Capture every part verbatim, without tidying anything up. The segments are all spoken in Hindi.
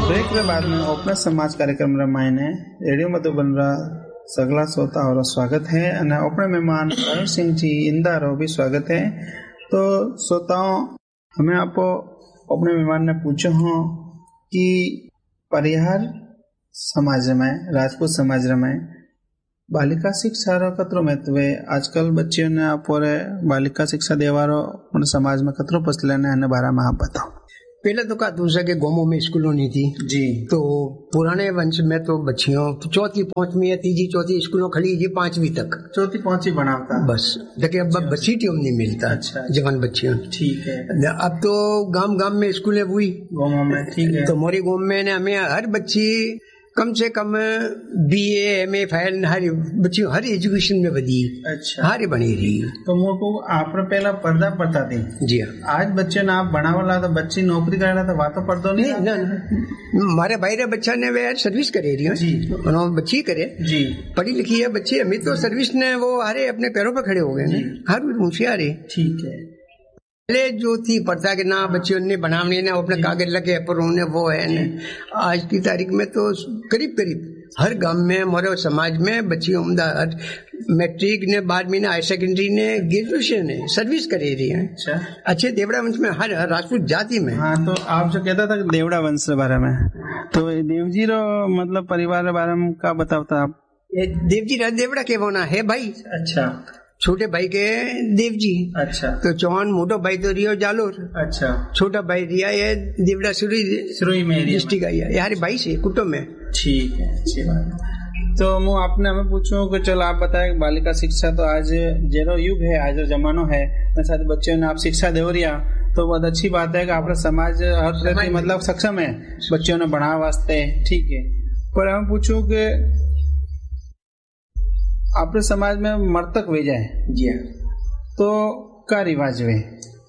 ब्रेक के बाद में अपने समाज कार्यक्रम रमायने रेडियो मधुबन सगला श्रोता और स्वागत है અને अपने मेहमान करण सिंह जी इंदारो भी स्वागत है। तो श्रोताओं, हमें आप अपने मेहमान ने पूछो हो कि परिहार समाज में, राजपूत समाज में बालिका शिक्षा रो कतरो महत्व है। आजकल बच्चियों ने आप बालिका शिक्षा देवारो समाज में कतरो पसलेने अने बारे में आप बताओ। पहले तो का दूसरा के गांवों में स्कूलों नहीं थी जी, तो पुराने वंश में तो बच्चियों तो चौथी पांचवी या तीसरी चौथी स्कूलों खड़ी जी पांचवी तक, चौथी पांचवी बनाता बस। देखिए अब बच्ची ट्यूम नहीं मिलता। अच्छा, जवान बच्चियों ठीक है। अब तो गांव गांव में स्कूलें हुई गांवों में, ठीक है। तो मोरी गांव में ने हमें हर बच्ची कम से कम बी एम ए फाइल हर बच्ची हर एजुकेशन में बदी। अच्छा, हर बनी रही। तो मुझको आपने पहला पर्दा पड़ता थी जी। आज बच्चे ना आप बनावला तो बच्ची नौकरी करेला तो बात तो पर्दो नहीं, नहीं ना। हमारे भाई रे बच्चा ने वे सर्विस करे रही है जी, बच्ची करे जी, पढ़ी लिखी है बच्ची। अमित तो सर्विस ने वो हरे अपने पैरों पर खड़े हो गए, हर होशियार है। ठीक है। पहले जो थी पड़ता के ना बच्चियों ने बनावनी ने अपने कागज लगे पर उन्हें वो है ने। आज की तारीख में तो करीब करीब हर गांव में हमारे समाज में बच्चियों मैट्रिक ने बारहवीं ने हायर सेकेंडरी ने ग्रेजुएशन ने सर्विस करे रही है। अच्छा, अच्छे देवड़ा वंश में हर राजपूत जाति में। हाँ, तो आप जो कहता था देवड़ा वंश के बारे में, तो देवजी रो मतलब परिवार के बारे में क्या बताता आप? देवजी रा देवड़ा के वो ना है भाई। अच्छा, छोटे भाई के देव जी। अच्छा, तो चौहान मोटो भाई तो रियो जालोर। अच्छा, छोटा भाई रिया ये देवड़ा सुरुई सुरुई में डिस्ट्रिक्ट आई है यार भाई से कुटुंब में। ठीक है, अच्छी बात है। तो मैं आपने हमें पूछूं कि चलो आप बताए बालिका शिक्षा तो आज जेरो युग है, आज जमानो है, साथ बच्चों ने आप शिक्षा दे रिया तो बहुत अच्छी बात है कि आपका समाज हर प्रति मतलब सक्षम है बच्चों ने बढ़ा वास्ते। ठीक है, पर हम पूछूं कि आपने समाज में मर्तक भेजा है जी, तो क्या रिवाज वे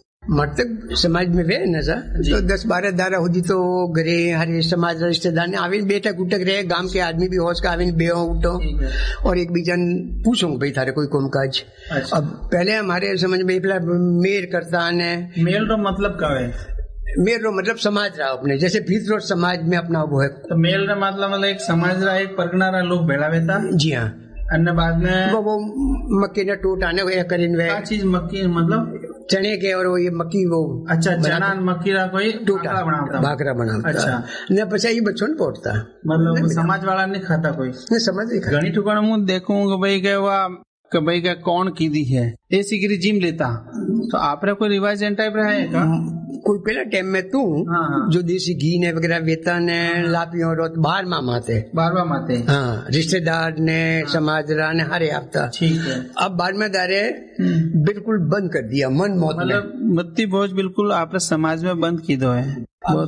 मर्तक समाज में वे न सा तो दस बारह दारा होती तो घरे हर समाज रिश्तेदार ने आवे बेटा कुटक रहे, गांव के आदमी भी होश का आवे बे उठो और एक बीजन पूछो भाई थारे कोई काम काज। अच्छा। अब पहले हमारे समझ में मेर करता ने मेल रो मतलब क्या है? मेल रो मतलब समाज रहा अपने जैसे भीत रोड समाज में अपना वो है। तो मेल रो मतलब मतलब एक समाज रहा, एक परगना रहा लोग भेड़ा बेता जी। हाँ, अन्य बाद में वो, वो मक्की ने टूट आने वो करीन वे क्या चीज मक्की मतलब चने के और वो ये मक्की वो अच्छा चना मक्की रा कोई टूटा बनाता भाकरा बनाता। अच्छा, ने पछा ये बच्चों ने पोटता मतलब समाज वाला नहीं खाता कोई नहीं समझ नहीं घनी ठुकाना मुझे देखूं कि भाई क्या हुआ कि भाई क्या कौन की दी है ऐसी गिरी जिम लेता। तो आपने कोई रिवाज एन टाइप रहा है का? कोई पहला टाइम में तू जो देसी घी ने वगैरह वेतन ने लापियों रोत बाहर माँ माते बारवा माते हाँ रिश्तेदार ने समाज रा ने हरे हफ्ता। ठीक है। अब बाद में दारे बिल्कुल बंद कर दिया मन मौत मतलब मत्ती भोज बिल्कुल आपने समाज में बंद की दो है।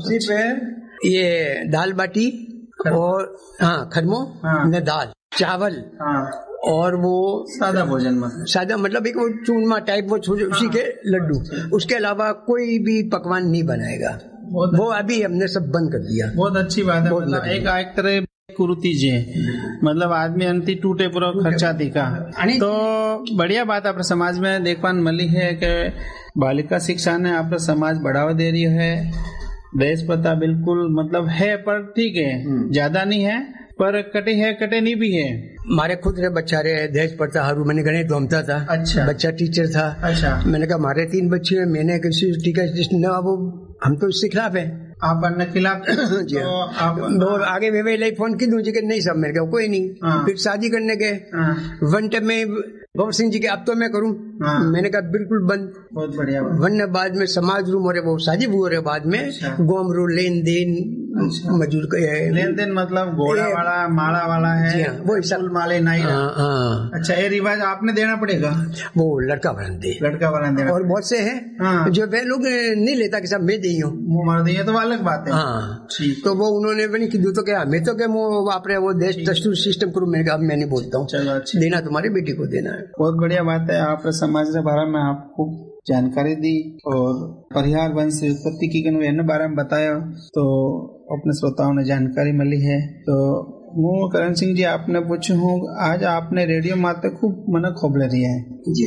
सिर्फ ये दाल बाटी और हाँ खरमो ने दाल चावल और वो सादा भोजन में सादा मतलब एक वो चूरमा टाइप वो उसी के लड्डू, उसके अलावा कोई भी पकवान नहीं बनाएगा। वो अभी हमने सब बंद कर दिया। बहुत अच्छी बात है। मतलब एक एक तरह कुरुती जे मतलब आदमी अंति टूटे पूरा खर्चा दिखा तो बढ़िया बात अपने समाज में देखवान मिली है कि बालिका शिक्षा ने अपना समाज बढ़ावा दे रही है। देश पता बिल्कुल मतलब है पर ठीक है ज्यादा नहीं है पर कटे है कटे नहीं भी है। मारे खुद रे बच्चा रे देश पढ़ता हरू मैंने गणित घूमता था। अच्छा, बच्चा टीचर था। अच्छा, मैंने कहा हमारे तीन बच्चे हैं, मैंने किसी टीचर न वो हम तो इसके खिलाफ है। आप अन्य खिलाफ जी तो आप और आगे वे वे फोन की दूसरी के नहीं सब मेरे को कोई नहीं। फिर शादी करने के वन टाइम में गौर सिंह जी के अब तो मैं करूं मैंने कहा बिल्कुल बंद। बहुत बढ़िया। वन बाद में समाज रूम हो रहे वो शादी वो रहे बाद में गोम रू लेन देन मजूर का लेन देन मतलब घोड़ा वाला माला वाला है वो फूल माले नहीं। अच्छा, ये रिवाज आपने देना पड़ेगा? वो लड़का वाला दे लड़का वाला देना और बहुत से है जो वे लोग नहीं लेता कि सब मैं दी हूँ मुँह मार दी तो अलग बात है। हाँ, तो वो उन्होंने भी नहीं की तो क्या मैं तो क्या वापरे वो देश दस्तूर सिस्टम करूँ मैं मैं नहीं बोलता हूँ। चलो अच्छा, देना तुम्हारी बेटी को देना है। बहुत बढ़िया बात है। आप समाज के बारे में आपको जानकारी दी और परिहार वंश उत्पत्ति की अन्य बारे में बताया तो अपने श्रोताओं ने जानकारी मिली है। तो मैं करण सिंह जी आपने पूछू हूँ आज आपने रेडियो माते खूब मन खोबले रही है जी।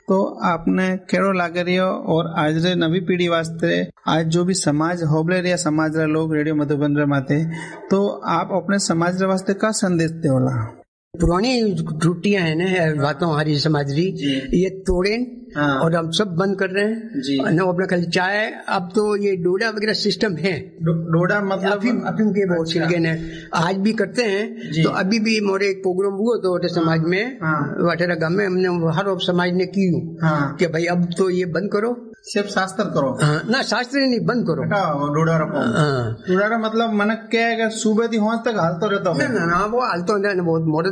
तो आपने केड़ो लागे रियो और आज रे नवी पीढ़ी वास्ते आज जो भी समाज होबले रिया समाज रा लोग रेडियो मधुबन रे माते, तो आप अपने समाज रे वास्ते का संदेश देवला? पुरानी त्रुटियां है ना बातों हमारी समाज री, ये तोड़े हाँ। और हम सब बंद कर रहे हैं ना अपना खाली चाय। अब तो ये डोडा वगैरह सिस्टम है, डो, डोडा मतलब अफीम अफीम के बहुत छिलके ने आज भी करते हैं। तो अभी भी मोरे एक प्रोग्राम हुआ तो हाँ। समाज में हाँ। वाटेरा गांव में हमने हर समाज ने की हाँ। कि भाई अब तो ये बंद करो, सिर्फ शास्त्र करो हाँ, ना शास्त्र नहीं बंद करो, डोडा रखो हाँ। डोडा मतलब मन क्या है सुबह थी तक हालतो रहता है ना, वो हालतो बहुत